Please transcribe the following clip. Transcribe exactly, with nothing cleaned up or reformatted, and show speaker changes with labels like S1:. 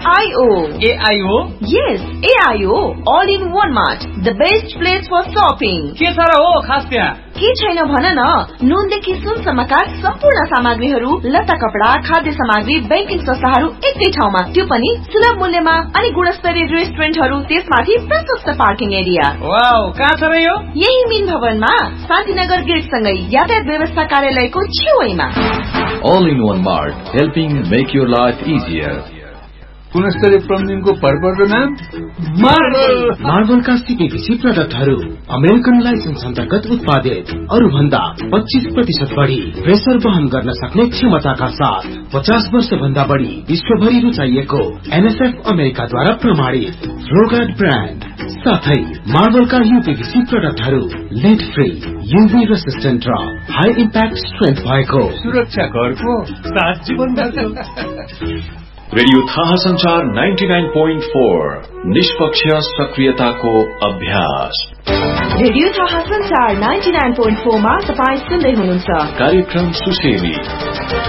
S1: I O.
S2: A I O?
S1: Yes, A I O. All in one mart. The best place for shopping.
S2: के छ र हो खास त्यहाँ?
S1: के छैन भन न। नुनदेखि सुनसम्मका सम्पूर्ण सामग्रीहरू, लत्ता कपडा, खाद्य सामग्री, बैंकिङ संस्थाहरू एकै ठाउँमा, त्यो पनि सुलभ मूल्यमा। अनि गुणस्तरीय रेस्टुरेन्टहरू, त्यसमाथि प्रशस्त पार्किङ एरिया।
S2: वाउ, कहाँ छ र यो?
S1: यही मिन भवनमा शान्तिनगर गेटसँगै यातायात व्यवस्था कार्यालयको छेउमा।
S3: All in one mart, helping make your life easier.
S4: गुणस्तरीय प्लम्बिङको भरपर्दो नाम
S5: मार्बल। मार्बलका सीपीवीसी प्रोडक्टहरू अमेरिकन लाइसेन्स अन्तर्गत उत्पादित, अरू भन्दा पच्चीस प्रतिशत बढी प्रेसर वहन गर्न सक्ने क्षमताका साथ पचास वर्ष भन्दा बढी विश्वभरि रुचाइएको एनएसएफ अमेरिकाद्वारा प्रमाणित फ्लोगार्ड ब्रान्ड साथै मार्बलका यूपीवीसी प्रोडक्टहरू लेड फ्री, यूवी रेसिस्टेन्ट र हाई इम्प्याक्ट स्ट्रेन्थ भएको
S4: सुरक्षा घरको साथ जीवन।
S3: रेडियो थाहा संचार निन्यानब्बे पोइन्ट चार निष्पक्ष सक्रियताको अभ्यास।
S1: रेडियो थाहा संचार निन्यानब्बे पोइन्ट चार मा तपाई सुन्दै हुनुहुन्छ
S3: कार्यक्रम सुसेमी।